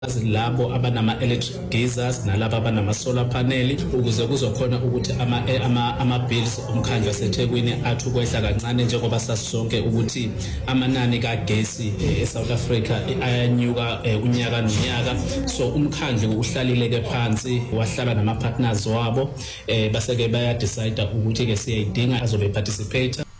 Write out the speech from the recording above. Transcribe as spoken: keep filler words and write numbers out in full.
labo abanama electric geysers nalabo abanama solar panel ukuze kuzokhona ukuthi ama ama ama bills omkhandlu waseThekwini athi ukwehla kancane njengoba sasonke ukuthi amanani kagesi eSouth Africa ayanyuka unyaka nonyaka. So umkhandlu uhlalile ke phansi wahlala nama partners wabo base ke baya decide ukuthi ke siyayidinga azobe participate.